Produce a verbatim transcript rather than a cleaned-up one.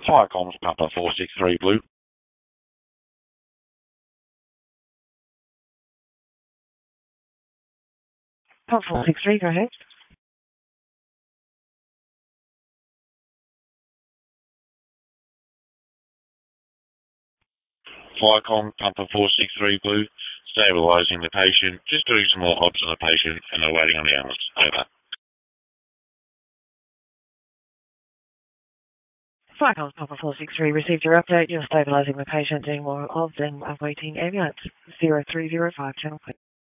Fire comms, Papa four six three Blue. Papa four six three, go ahead. Fire comm, Papa four six three Blue. Stabilising the patient. Just doing some more obs on the patient and they're waiting on the ambulance. Over. Fire comms, Papa four six three, received your update. You're stabilising the patient, doing more of them, awaiting ambulance. zero three zero five, channel.